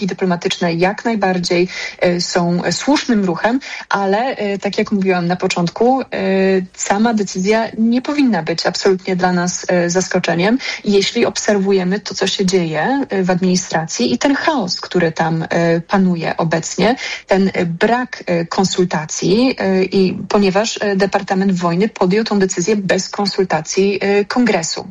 dyplomatyczne jak najbardziej są słusznym ruchem, ale tak jak mówiłam na początku, sama decyzja nie powinna być absolutnie dla nas zaskoczeniem, jeśli obserwujemy to, co się dzieje w administracji i ten chaos, który tam panuje obecnie, ten brak konsultacji, i ponieważ Departament Wojny podjął tą decyzję bez konsultacji Kongresu.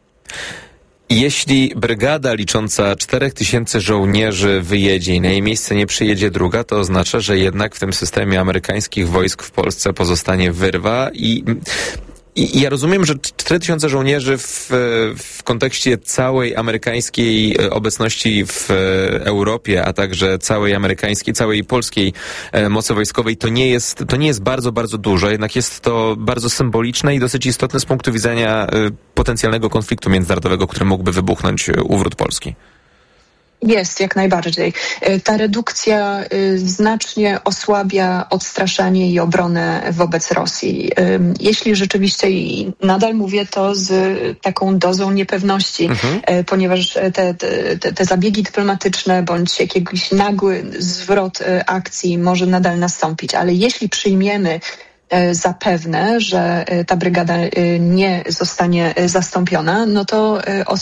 Jeśli brygada licząca 4000 żołnierzy wyjedzie i na jej miejsce nie przyjedzie druga, to oznacza, że jednak w tym systemie amerykańskich wojsk w Polsce pozostanie wyrwa i ja rozumiem, że 4000 żołnierzy w kontekście całej amerykańskiej obecności w Europie, a także całej polskiej mocy wojskowej, to nie jest bardzo, bardzo dużo, jednak jest to bardzo symboliczne i dosyć istotne z punktu widzenia potencjalnego konfliktu międzynarodowego, który mógłby wybuchnąć u wrót Polski. Jest, jak najbardziej. Ta redukcja znacznie osłabia odstraszanie i obronę wobec Rosji. Jeśli rzeczywiście, i nadal mówię to z taką dozą niepewności, ponieważ te zabiegi dyplomatyczne bądź jakiś nagły zwrot akcji może nadal nastąpić, ale jeśli przyjmiemy zapewne, że ta brygada nie zostanie zastąpiona, no to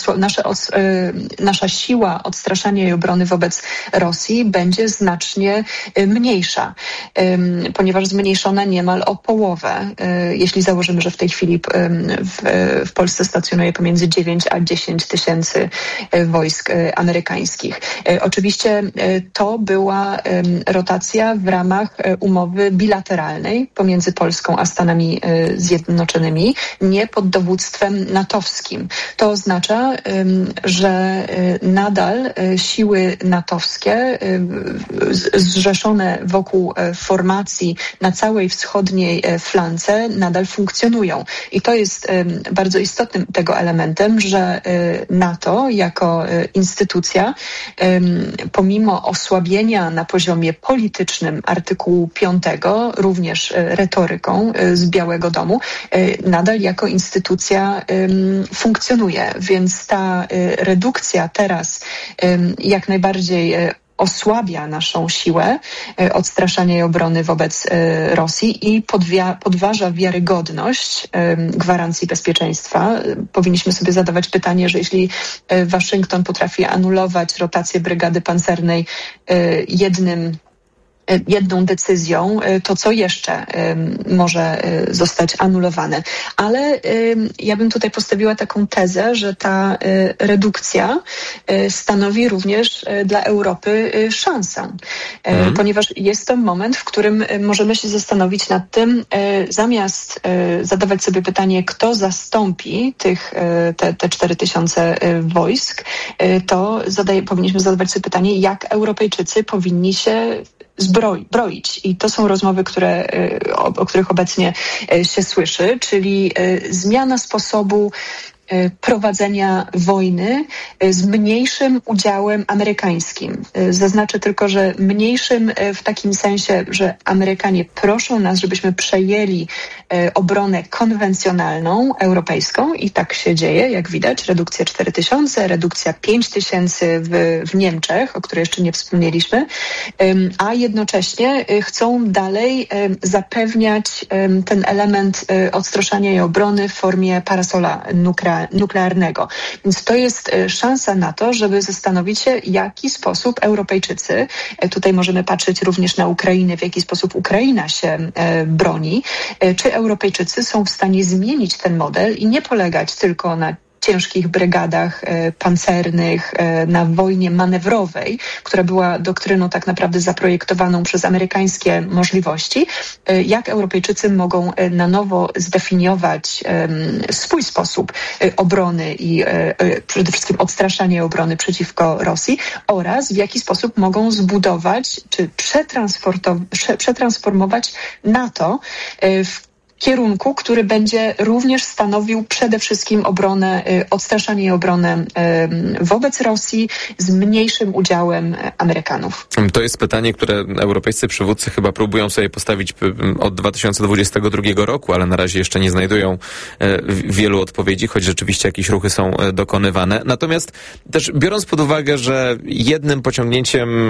nasza siła odstraszania i obrony wobec Rosji będzie znacznie mniejsza, ponieważ zmniejszona niemal o połowę, jeśli założymy, że w tej chwili w Polsce stacjonuje pomiędzy 9 a 10 tysięcy wojsk amerykańskich. Oczywiście to była rotacja w ramach umowy bilateralnej pomiędzy Polską a Stanami Zjednoczonymi, nie pod dowództwem natowskim. To oznacza, że nadal siły natowskie zrzeszone wokół formacji na całej wschodniej flance nadal funkcjonują. I to jest bardzo istotnym tego elementem, że NATO jako instytucja, pomimo osłabienia na poziomie politycznym artykułu 5, również retoryką z Białego Domu, nadal jako instytucja funkcjonuje. Więc ta redukcja teraz jak najbardziej osłabia naszą siłę odstraszania i obrony wobec Rosji i podważa wiarygodność gwarancji bezpieczeństwa. Powinniśmy sobie zadawać pytanie, że jeśli Waszyngton potrafi anulować rotację brygady pancernej jedną decyzją, to co jeszcze może zostać anulowane. Ale ja bym tutaj postawiła taką tezę, że ta redukcja stanowi również dla Europy szansę, ponieważ jest to moment, w którym możemy się zastanowić nad tym, zamiast zadawać sobie pytanie, kto zastąpi te 4000 wojsk, to powinniśmy zadawać sobie pytanie, jak Europejczycy powinni się broić. I to są rozmowy, o których obecnie się słyszy, czyli zmiana sposobu prowadzenia wojny z mniejszym udziałem amerykańskim. Zaznaczę tylko, że mniejszym w takim sensie, że Amerykanie proszą nas, żebyśmy przejęli obronę konwencjonalną, europejską i tak się dzieje, jak widać. Redukcja 4000, redukcja 5000 w Niemczech, o której jeszcze nie wspomnieliśmy, a jednocześnie chcą dalej zapewniać ten element odstraszania i obrony w formie parasola nuklearnego. Więc to jest szansa na to, żeby zastanowić się, w jaki sposób Europejczycy, tutaj możemy patrzeć również na Ukrainę, w jaki sposób Ukraina się broni, czy Europejczycy są w stanie zmienić ten model i nie polegać tylko na ciężkich brygadach pancernych, na wojnie manewrowej, która była doktryną tak naprawdę zaprojektowaną przez amerykańskie możliwości, jak Europejczycy mogą na nowo zdefiniować swój sposób obrony i przede wszystkim odstraszania obrony przeciwko Rosji oraz w jaki sposób mogą zbudować czy przetransformować NATO kierunku, który będzie również stanowił przede wszystkim obronę, odstraszanie i obronę wobec Rosji z mniejszym udziałem Amerykanów. To jest pytanie, które europejscy przywódcy chyba próbują sobie postawić od 2022 roku, ale na razie jeszcze nie znajdują wielu odpowiedzi, choć rzeczywiście jakieś ruchy są dokonywane. Natomiast też biorąc pod uwagę, że jednym pociągnięciem